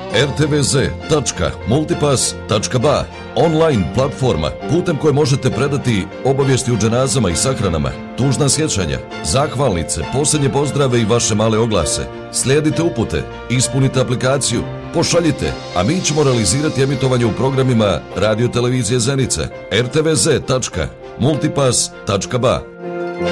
rtvz.multipass.ba, online platforma putem koje možete predati obavijesti u dženazama i sahranama, tužna sjećanja, zahvalnice, posljednje pozdrave i vaše male oglase. Slijedite upute, ispunite aplikaciju, pošaljite, a mi ćemo realizirati emitovanje u programima Radio Televizije Zenica, rtvz.multipass.ba.